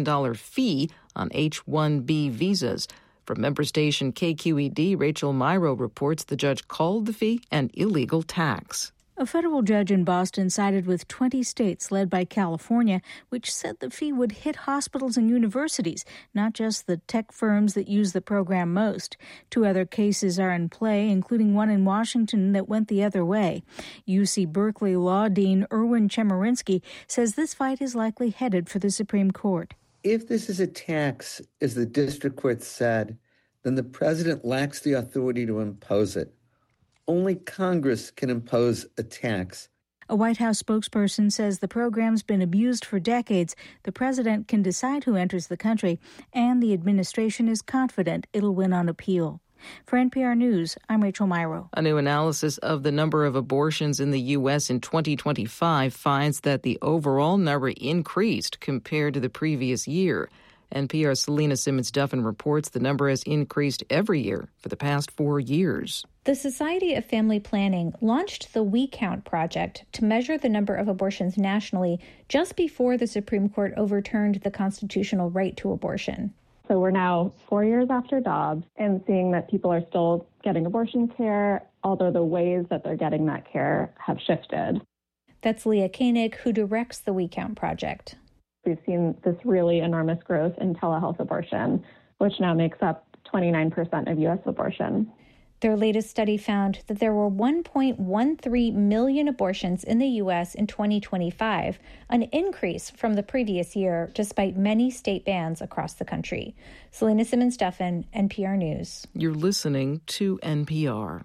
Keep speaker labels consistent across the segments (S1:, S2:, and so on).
S1: $1,000 fee on H-1B visas. From member station KQED, Rachel Myrow reports the judge called the fee an illegal tax.
S2: A federal judge in Boston sided with 20 states led by California, which said the fee would hit hospitals and universities, not just the tech firms that use the program most. 2 other cases are in play, including one in Washington that went the other way. UC Berkeley law dean Erwin Chemerinsky says this fight is likely headed for the Supreme Court.
S3: If this is a tax, as the district court said, then the president lacks the authority to impose it. Only Congress can impose a tax.
S2: A White House spokesperson says the program's been abused for decades. The president can decide who enters the country, and the administration is confident it'll win on appeal. For NPR News, I'm Rachel Myrow.
S1: A new analysis of the number of abortions in the U.S. in 2025 finds that the overall number increased compared to the previous year. NPR's Selena Simmons-Duffin reports the number has increased every year for the past 4 years.
S4: The Society of Family Planning launched the We Count project to measure the number of abortions nationally just before the Supreme Court overturned the constitutional right to abortion.
S5: So we're now 4 years after Dobbs and seeing that people are still getting abortion care, although the ways that they're getting that care have shifted.
S4: That's Leah Koenig, who directs the We Count project.
S5: We've seen this really enormous growth in telehealth abortion, which now makes up 29% of U.S. abortion.
S4: Their latest study found that there were 1.13 million abortions in the U.S. in 2025, an increase from the previous year, despite many state bans across the country. Selena Simmons-Duffin, NPR News.
S1: You're listening to NPR.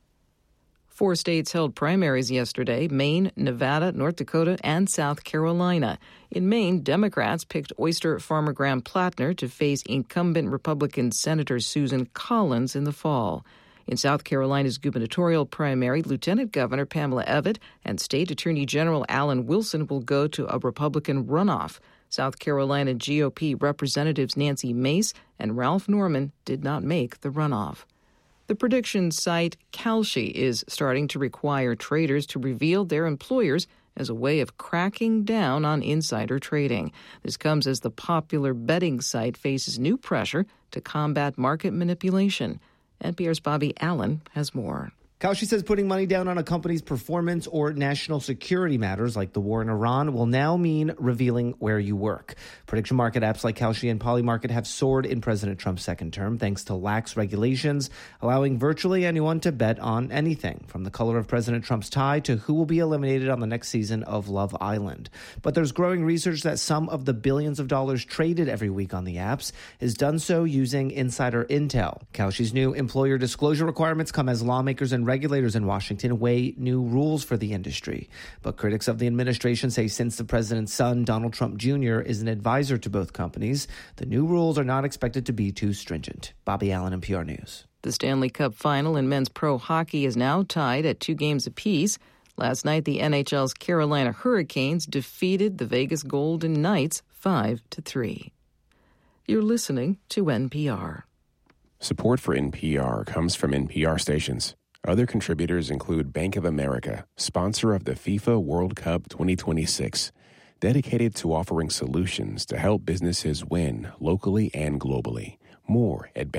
S1: 4 states held primaries yesterday: Maine, Nevada, North Dakota, and South Carolina. In Maine, Democrats picked oyster farmer Graham Plattner to face incumbent Republican Senator Susan Collins in the fall. In South Carolina's gubernatorial primary, Lieutenant Governor Pamela Evette and State Attorney General Alan Wilson will go to a Republican runoff. South Carolina GOP Representatives Nancy Mace and Ralph Norman did not make the runoff. The prediction site Kalshi is starting to require traders to reveal their employers as a way of cracking down on insider trading. This comes as the popular betting site faces new pressure to combat market manipulation. NPR's Bobby Allen has more.
S6: Kalshi says putting money down on a company's performance or national security matters like the war in Iran will now mean revealing where you work. Prediction market apps like Kalshi and Polymarket have soared in President Trump's second term thanks to lax regulations, allowing virtually anyone to bet on anything, from the color of President Trump's tie to who will be eliminated on the next season of Love Island. But there's growing research that some of the billions of dollars traded every week on the apps is done so using insider intel. Kalshi's new employer disclosure requirements come as lawmakers and regulators in Washington weigh new rules for the industry. But critics of the administration say since the president's son, Donald Trump Jr., is an advisor to both companies, the new rules are not expected to be too stringent. Bobby Allen, NPR News.
S1: The Stanley Cup final in men's pro hockey is now tied at 2 games apiece. Last night, the NHL's Carolina Hurricanes defeated the Vegas Golden Knights 5-3. You're listening to NPR.
S7: Support for NPR comes from NPR stations. Other contributors include Bank of America, sponsor of the FIFA World Cup 2026, dedicated to offering solutions to help businesses win locally and globally. More at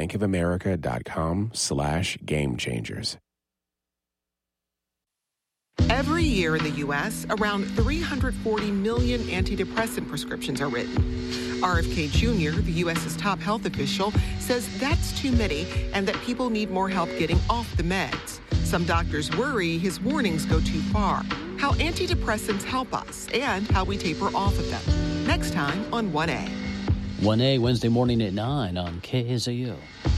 S7: bankofamerica.com/gamechangers.
S8: Every year in the U.S., around 340 million antidepressant prescriptions are written. RFK Jr., the U.S.'s top health official, says that's too many and that people need more help getting off the meds. Some doctors worry his warnings go too far. How antidepressants help us and how we taper off of them. Next time on 1A.
S9: 1A, Wednesday morning at 9 on KSAO.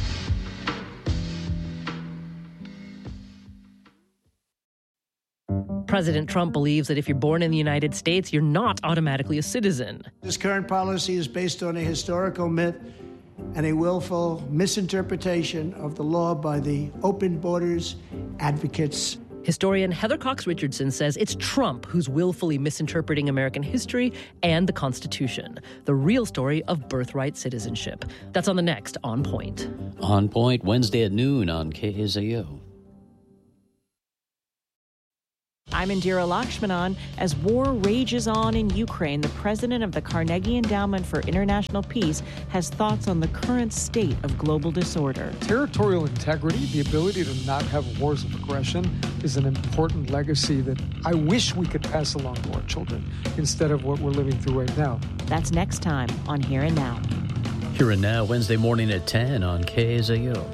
S10: President Trump believes that if you're born in the United States, you're not automatically a citizen.
S11: This current policy is based on a historical myth and a willful misinterpretation of the law by the open borders advocates.
S10: Historian Heather Cox Richardson says it's Trump who's willfully misinterpreting American history and the Constitution, the real story of birthright citizenship. That's on the next On Point.
S9: On Point, Wednesday at noon on KSAO.
S12: I'm Indira Lakshmanan. As war rages on in Ukraine, the president of the Carnegie Endowment for International Peace has thoughts on the current state of global disorder.
S13: Territorial integrity, the ability to not have wars of aggression, is an important legacy that I wish we could pass along to our children instead of what we're living through right now.
S12: That's next time on Here and Now.
S9: Here and Now, Wednesday morning at 10 on KZAO.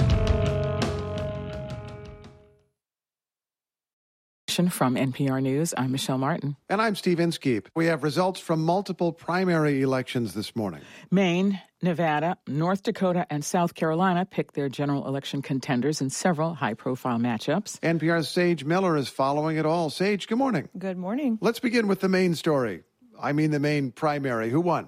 S14: From NPR News, I'm Michelle Martin.
S15: And I'm Steve Inskeep. We have results from multiple primary elections this morning.
S14: Maine, Nevada, North Dakota, and South Carolina picked their general election contenders in several high-profile matchups.
S15: NPR's Sage Miller is following it all. Sage, good morning.
S16: Good morning.
S15: Let's begin with the Maine story. I mean the Maine primary. Who won?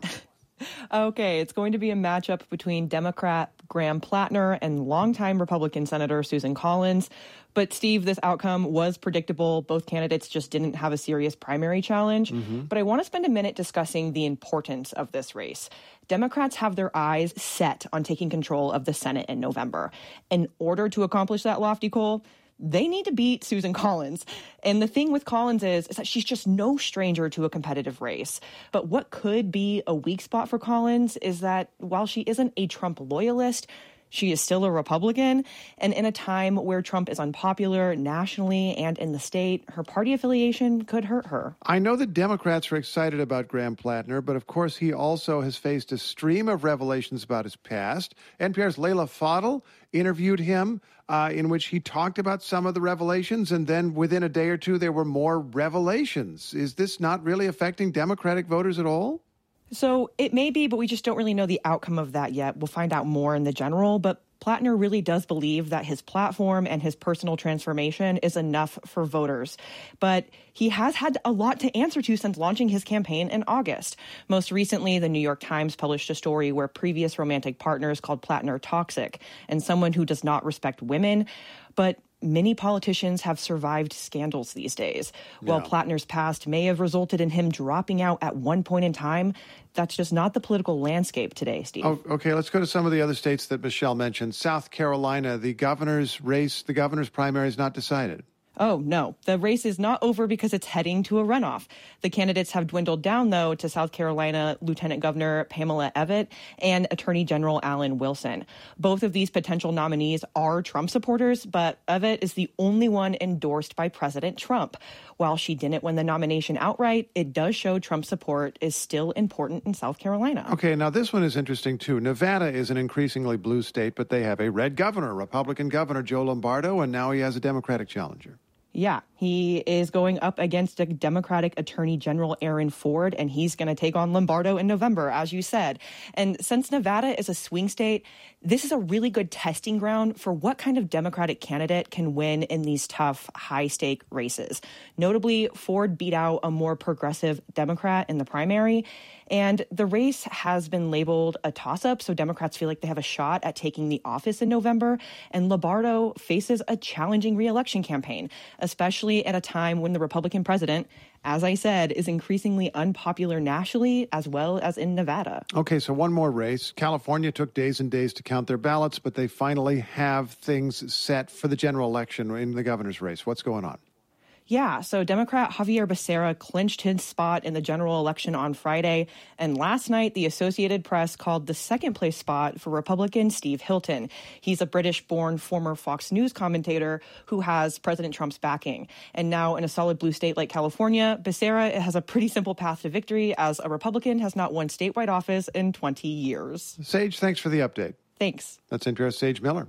S16: Okay, it's going to be a matchup between Democrat Graham Plattner and longtime Republican Senator Susan Collins. But, Steve, this outcome was predictable. Both candidates just didn't have a serious primary challenge. But I want to spend a minute discussing the importance of this race. Democrats have their eyes set on taking control of the Senate in November. In order to accomplish that lofty goal, they need to beat Susan Collins. And the thing with Collins is that she's just no stranger to a competitive race. But what could be a weak spot for Collins is that while she isn't a Trump loyalist, she is still a Republican, and in a time where Trump is unpopular nationally and in the state, her party affiliation could hurt her.
S15: I know that Democrats are excited about Graham Plattner, but of course he also has faced a stream of revelations about his past. NPR's Leila Fadel interviewed him, in which he talked about some of the revelations, and then within a day or two there were more revelations. Is this not really affecting Democratic voters at all?
S16: So it may be, but we just don't really know the outcome of that yet. We'll find out more in the general, but Plattner really does believe that his platform and his personal transformation is enough for voters. But he has had a lot to answer to since launching his campaign in August. Most recently, the New York Times published a story where previous romantic partners called Plattner toxic and someone who does not respect women. But many politicians have survived scandals these days. While Plattner's past may have resulted in him dropping out at one point in time, that's just not the political landscape today, Steve.
S15: Oh, okay, let's go to some of the other states that Michelle mentioned. South Carolina, the governor's race, the governor's primary is not decided.
S16: Oh, no. The race is not over because it's heading to a runoff. The candidates have dwindled down, though, to South Carolina Lieutenant Governor Pamela Evette and Attorney General Alan Wilson. Both of these potential nominees are Trump supporters, but Evette is the only one endorsed by President Trump. While she didn't win the nomination outright, it does show Trump support is still important in South Carolina.
S15: Okay, now this one is interesting, too. Nevada is an increasingly blue state, but they have a red governor, Republican Governor Joe Lombardo, and now he has a Democratic challenger.
S16: Yeah, he is going up against a Democratic Attorney General Aaron Ford, and he's going to take on Lombardo in November, as you said. And since Nevada is a swing state, this is a really good testing ground for what kind of Democratic candidate can win in these tough, high-stake races. Notably, Ford beat out a more progressive Democrat in the primary, and the race has been labeled a toss-up, so Democrats feel like they have a shot at taking the office in November, and Lombardo faces a challenging re-election campaign, especially at a time when the Republican president, as I said, is increasingly unpopular nationally as well as in Nevada.
S15: Okay, so one more race. California took days and days to count their ballots, but they finally have things set for the general election in the governor's race. What's going on?
S16: Yeah, so Democrat Javier Becerra clinched his spot in the general election on Friday. And last night, the Associated Press called the second place spot for Republican Steve Hilton. He's a British-born former Fox News commentator who has President Trump's backing. And now in a solid blue state like California, Becerra has a pretty simple path to victory as a Republican has not won statewide office in 20 years.
S15: Sage, thanks for the update.
S16: Thanks.
S15: That's NPR's Sage Miller.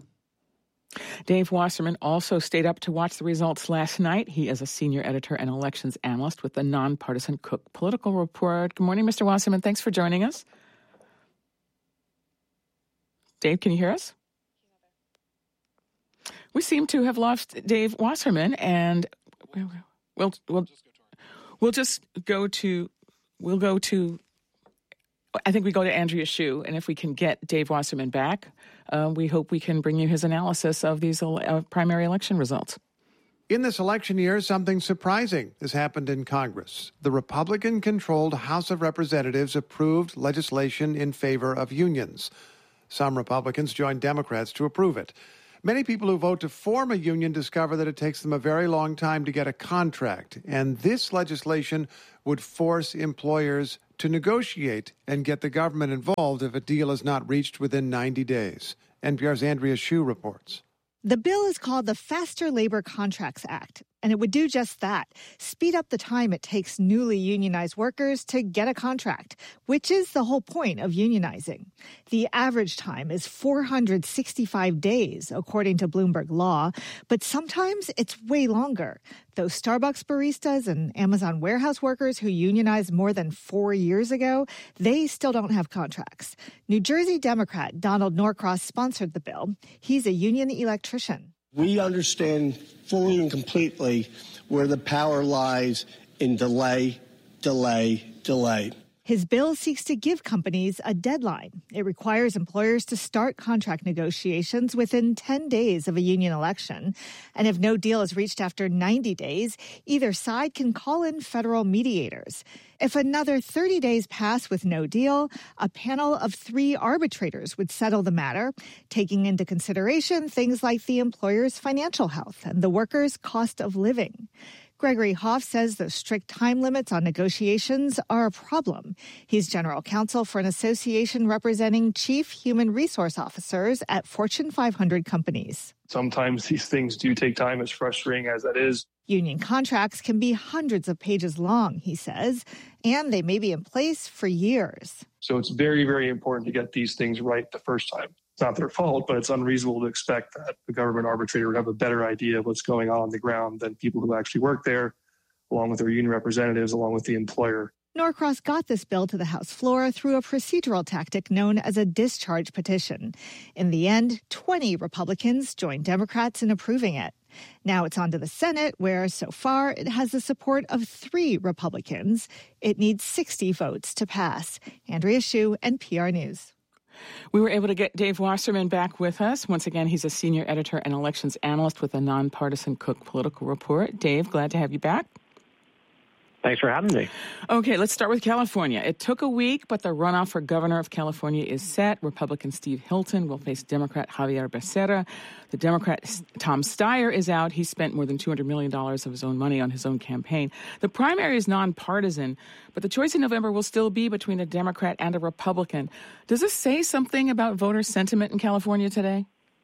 S14: Dave Wasserman also stayed up to watch the results last night. He is a senior editor and elections analyst with the nonpartisan Cook Political Report. Good morning, Mr. Wasserman. Thanks for joining us. Dave, can you hear us? We seem to have lost Dave Wasserman, and we'll just go to I think we go to Andrea Hsu, and if we can get Dave Wasserman back, we hope we can bring you his analysis of these primary election results.
S15: In this election year, something surprising has happened in Congress. The Republican-controlled House of Representatives approved legislation in favor of unions. Some Republicans joined Democrats to approve it. Many people who vote to form a union discover that it takes them a very long time to get a contract. And this legislation would force employers to negotiate and get the government involved if a deal is not reached within 90 days. NPR's Andrea Hsu reports.
S17: The bill is called the Faster Labor Contracts Act, and it would do just that, speed up the time it takes newly unionized workers to get a contract, which is the whole point of unionizing. The average time is 465 days, according to Bloomberg Law, but sometimes it's way longer. Those Starbucks baristas and Amazon warehouse workers who unionized more than 4 years ago, they still don't have contracts. New Jersey Democrat Donald Norcross sponsored the bill. He's a union electrician.
S18: We understand fully and completely where the power lies in delay, delay, delay.
S17: His bill seeks to give companies a deadline. It requires employers to start contract negotiations within 10 days of a union election. And if no deal is reached after 90 days, either side can call in federal mediators. If another 30 days pass with no deal, a panel of 3 arbitrators would settle the matter, taking into consideration things like the employer's financial health and the worker's cost of living. Gregory Hoff says the strict time limits on negotiations are a problem. He's general counsel for an association representing chief human resource officers at Fortune 500 companies.
S19: Sometimes these things do take time, as frustrating as that is.
S17: Union contracts can be hundreds of pages long, he says, and they may be in place for years.
S19: So it's very, very important to get these things right the first time. It's not their fault, but it's unreasonable to expect that the government arbitrator would have a better idea of what's going on the ground than people who actually work there, along with their union representatives, along with the employer.
S17: Norcross got this bill to the House floor through a procedural tactic known as a discharge petition. In the end, 20 Republicans joined Democrats in approving it. Now it's on to the Senate, where so far it has the support of 3 Republicans. It needs 60 votes to pass. Andrea Hsu, NPR News.
S14: We were able to get Dave Wasserman back with us. Once again, he's a senior editor and elections analyst with the nonpartisan Cook Political Report. Dave, glad to have you back.
S20: Thanks for having me.
S14: Okay, let's start with California. It took a week, but the runoff for governor of California is set. Republican Steve Hilton will face Democrat Javier Becerra. The Democrat Tom Steyer is out. He spent more than $200 million of his own money on his own campaign. The primary is nonpartisan, but the choice in November will still be between a Democrat and a Republican. Does this say something about voter sentiment in California today?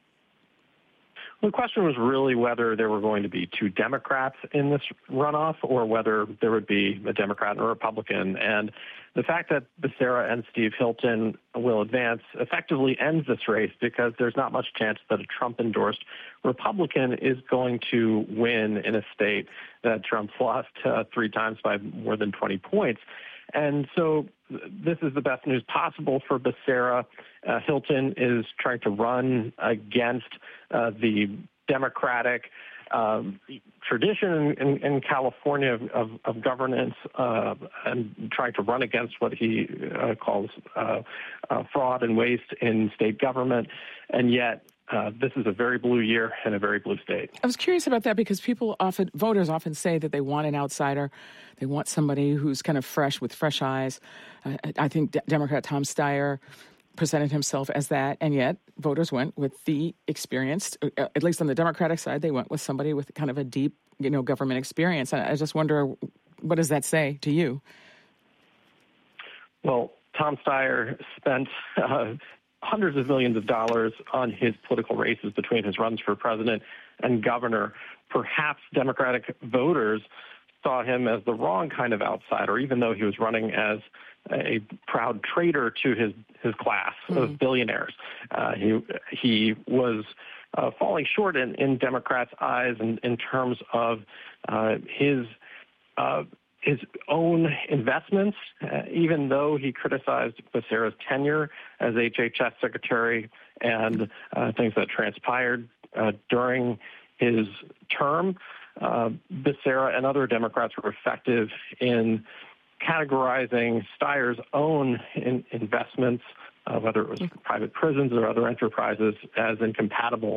S20: The question was really whether there were going to be 2 Democrats in this runoff or whether there would be a Democrat and a Republican. And the fact that Becerra and Steve Hilton will advance effectively ends this race because there's not much chance that a Trump-endorsed Republican is going to win in a state that Trump's lost 3 times by more than 20 points. And so this is the best news possible for Becerra. Hilton is trying to run against the Democratic tradition in California of governance and trying to run against what he calls fraud and waste in state government. And yet this is a very blue year and a very blue state.
S14: I was curious about that because voters often say that they want an outsider. They want somebody who's kind of fresh with fresh eyes. I think Democrat Tom Steyer presented himself as that, and yet voters went with the experienced, at least on the Democratic side, they went with somebody with kind of a deep, government experience. I just wonder, what does that say to you?
S20: Well, Tom Steyer spent hundreds of millions of dollars on his political races between his runs for president and governor. Perhaps Democratic voters saw him as the wrong kind of outsider, even though he was running as a proud traitor to his class of billionaires. He was falling short in Democrats' eyes in terms of his own investments, even though he criticized Becerra's tenure as HHS secretary and things that transpired during his term. Becerra and other Democrats were effective in categorizing Steyer's own investments, whether it was private prisons or other enterprises, as incompatible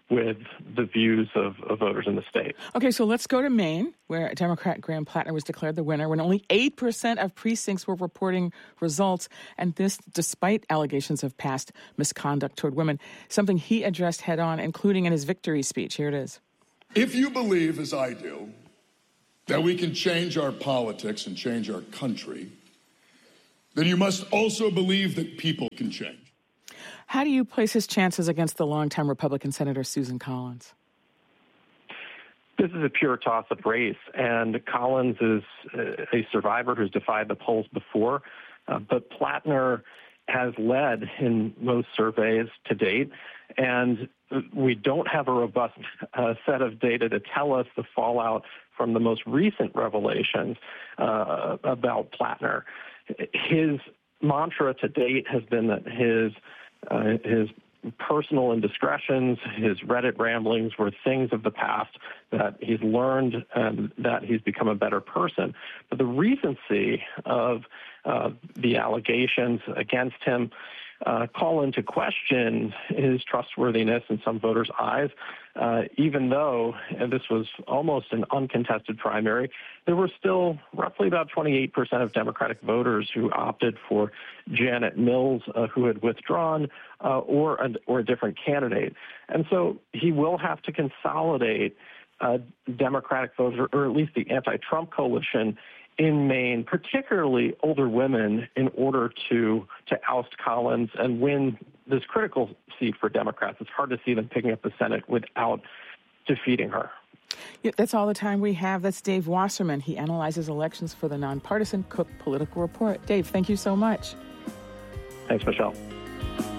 S20: with the views of voters in the state.
S14: Okay, so let's go to Maine, where Democrat Graham Plattner was declared the winner when only 8% of precincts were reporting results, and this despite allegations of past misconduct toward women, something he addressed head-on, including in his victory speech. Here it is.
S21: If you believe, as I do, that we can change our politics and change our country, then you must also believe that people can change.
S14: How do you place his chances against the longtime Republican Senator Susan Collins?
S20: This is a pure toss-up race, and Collins is a survivor who's defied the polls before, but Plattner has led in most surveys to date, and we don't have a robust set of data to tell us the fallout from the most recent revelations about Plattner. His mantra to date has been that his personal indiscretions, his Reddit ramblings were things of the past, that he's learned and that he's become a better person. But the recency of the allegations against him call into question his trustworthiness in some voters' eyes, even though, and this was almost an uncontested primary, there were still roughly about 28% of Democratic voters who opted for Janet Mills, who had withdrawn, or a different candidate. And so he will have to consolidate Democratic voters, or at least the anti-Trump coalition, in Maine, particularly older women, in order to oust Collins and win this critical seat for Democrats. It's hard to see them picking up the Senate without defeating her.
S14: Yeah, that's all the time we have. That's Dave Wasserman. He analyzes elections for the nonpartisan Cook Political Report. Dave, thank you so much.
S20: Thanks, Michelle.